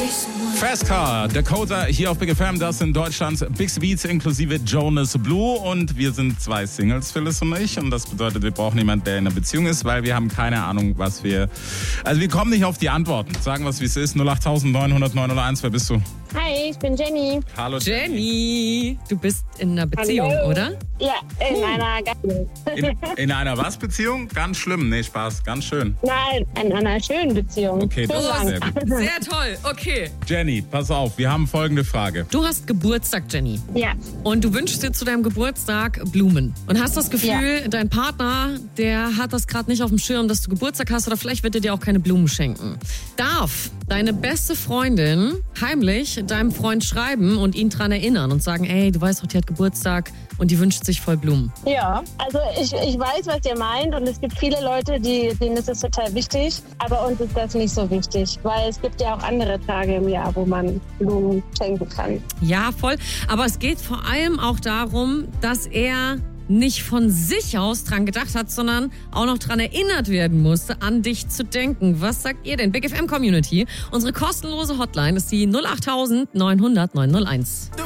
Fast Car, Dakota hier auf Big FM, das sind Deutschlands Big Beats inklusive Jonas Blue und wir sind 2 Singles, Phyllis und ich, und das bedeutet, wir brauchen jemanden, der in einer Beziehung ist, weil wir haben keine Ahnung, wir kommen nicht auf die Antworten. Sagen wir es, wie es ist. 08900 901, wer bist du? Hi, ich bin Jenny. Hallo Jenny, du bist in einer Beziehung, Hallo. oder? Ja, in einer Gattin. In einer was Beziehung? Ganz schlimm, nee, Spaß, ganz schön. Nein, in einer schönen Beziehung. Okay, das ist Schön sehr lang. gut. Sehr toll, okay. Jenny, pass auf, wir haben folgende Frage. Du hast Geburtstag, Jenny. Ja, Und du wünschst dir zu deinem Geburtstag Blumen. Und hast das Gefühl, dein Partner, der hat das gerade nicht auf dem Schirm, dass du Geburtstag hast, oder vielleicht wird er dir auch keine Blumen schenken. Darf deine beste Freundin heimlich deinem Freund schreiben und ihn dran erinnern und sagen, ey, du weißt doch, die hat Geburtstag und die wünscht sich voll Blumen. ja. Also ich weiß, was ihr meint, und es gibt viele Leute, denen ist es total wichtig, aber uns ist das nicht so wichtig, weil es gibt ja auch andere Tage im Jahr, wo man Blumen schenken kann. Ja, voll. Aber es geht vor allem auch darum, dass er nicht von sich aus dran gedacht hat, sondern auch noch dran erinnert werden musste, an dich zu denken. Was sagt ihr denn? Big FM Community. Unsere kostenlose Hotline ist die 08900 901.